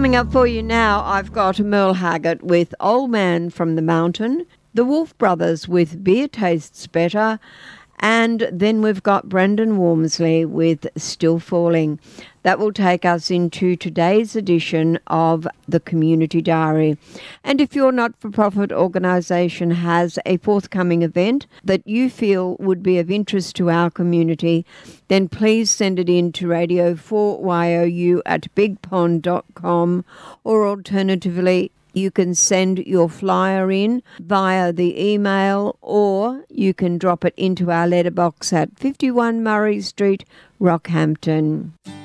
Coming up for you now, I've got Merle Haggard with Old Man from the Mountain, the Wolf Brothers with Beer Tastes Better, and then we've got Brendan Wormsley with Still Falling. That will take us into today's edition of the Community Diary. And if your not-for-profit organisation has a forthcoming event that you feel would be of interest to our community, then please send it in to radio4YOU@bigpond.com, or alternatively, you can send your flyer in via the email, or you can drop it into our letterbox at 51 Murray Street, Rockhampton.